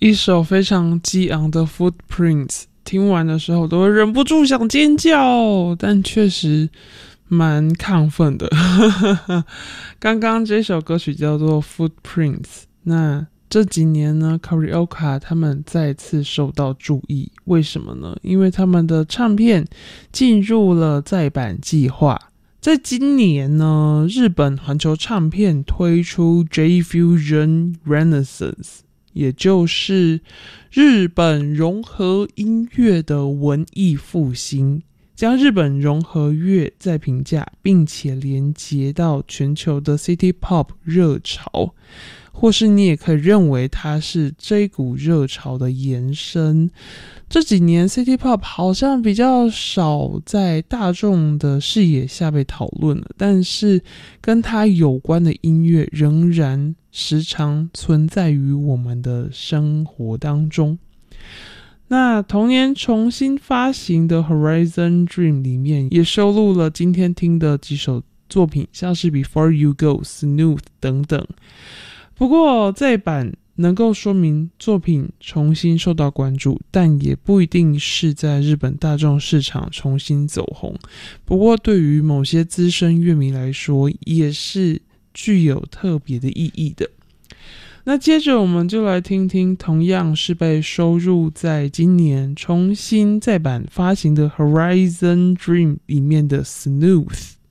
一首非常激昂的 Footprints， 听完的时候都会忍不住想尖叫，但确实蛮亢奋的。刚刚这首歌曲叫做 Footprints， 那这几年呢 Carioca 他们再次受到注意，为什么呢？因为他们的唱片进入了再版计划。在今年呢，日本环球唱片推出 J-Fusion Renaissance， 也就是日本融合音乐的文艺复兴，将日本融合乐再评价，并且连接到全球的 City Pop 热潮，或是你也可以认为它是这一股热潮的延伸。这几年 City Pop 好像比较少在大众的视野下被讨论了，但是跟它有关的音乐仍然时常存在于我们的生活当中。那同年重新发行的 Horizon Dream 里面也收录了今天听的几首作品，像是 Before You Go、Snooth 等等。不过再版能够说明作品重新受到关注，但也不一定是在日本大众市场重新走红。不过对于某些资深乐迷来说，也是具有特别的意义的。那接着我们就来听听同样是被收录在今年重新再版发行的 Horizon Dream 里面的 Snooth。